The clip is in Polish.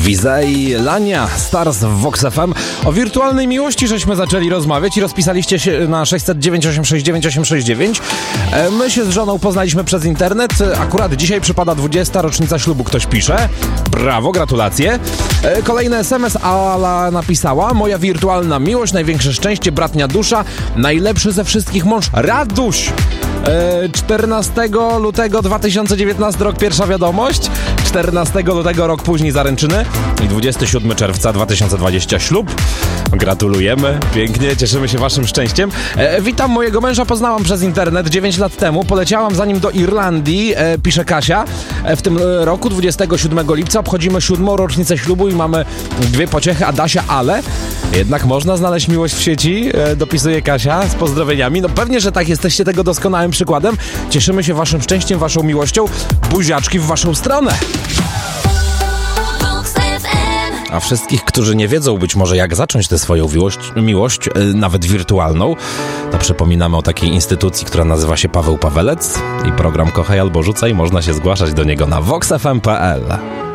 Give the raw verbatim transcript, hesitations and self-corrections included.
Wizej, Lania, Stars w Vox F M. O wirtualnej miłości żeśmy zaczęli rozmawiać i rozpisaliście się na sześć zero dziewięć osiem sześć dziewięć osiem sześć dziewięć. My się z żoną poznaliśmy przez internet. Akurat dzisiaj przypada dwudziesta rocznica ślubu, ktoś pisze. Brawo, gratulacje. Kolejny es em es, Ala napisała: moja wirtualna miłość, największe szczęście, bratnia dusza, najlepszy ze wszystkich mąż, Raduś. czternastego lutego dwa tysiące dziewiętnasty rok pierwsza wiadomość, czternastego lutego rok później zaręczyny i dwudziestego siódmego czerwca dwa tysiące dwudziestego ślub. Gratulujemy, pięknie, cieszymy się waszym szczęściem. E, witam, mojego męża poznałam przez internet dziewięć lat temu, poleciałam za nim do Irlandii, e, pisze Kasia. E, w tym roku, dwudziestego siódmego lipca, obchodzimy siódmą rocznicę ślubu i mamy dwie pociechy, Adasia, ale jednak można znaleźć miłość w sieci, e, dopisuje Kasia z pozdrowieniami. No pewnie, że tak, jesteście tego doskonałym przykładem. Cieszymy się waszym szczęściem, waszą miłością. Buziaczki w waszą stronę. A wszystkich, którzy nie wiedzą być może jak zacząć tę swoją miłość, miłość yy, nawet wirtualną, to przypominamy o takiej instytucji, która nazywa się Paweł Pawelec i program Kochaj albo Rzucaj. Można się zgłaszać do niego na vox f m kropka p l.